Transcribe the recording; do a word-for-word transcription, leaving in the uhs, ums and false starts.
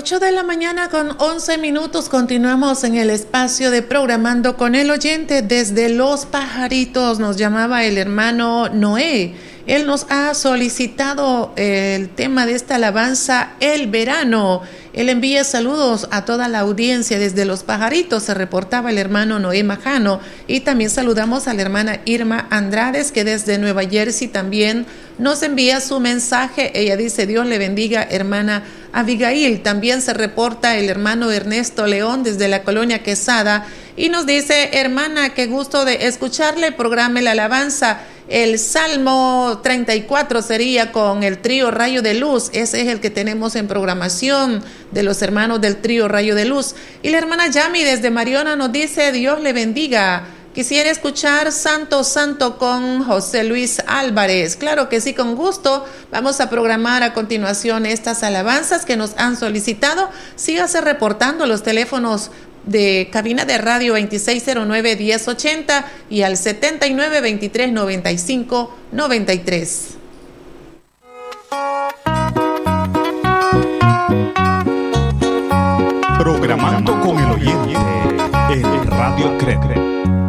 ocho de la mañana con once minutos continuamos en el espacio de Programando con el Oyente. Desde Los Pajaritos nos llamaba el hermano Noé. Él nos ha solicitado el tema de esta alabanza, El Verano. Él envía saludos a toda la audiencia desde Los Pajaritos. Se reportaba el hermano Noé Majano. Y también saludamos a la hermana Irma Andrades, que desde Nueva Jersey también nos envía su mensaje. Ella dice: Dios le bendiga, hermana Abigail. También se reporta el hermano Ernesto León desde la colonia Quesada y nos dice: hermana, qué gusto de escucharle, programe la alabanza. El Salmo treinta y cuatro sería con el trío Rayo de Luz. Ese es el que tenemos en programación de los hermanos del trío Rayo de Luz. Y la hermana Yami desde Mariona nos dice: Dios le bendiga. Quisiera escuchar Santo Santo con José Luis Álvarez. Claro que sí, con gusto. Vamos a programar a continuación estas alabanzas que nos han solicitado. Sígase reportando los teléfonos de cabina de radio veintiséis cero nueve, diez ochenta y al setenta y nueve, veintitrés, noventa y cinco, noventa y tres. Programando con el Oyente en Radio Cre.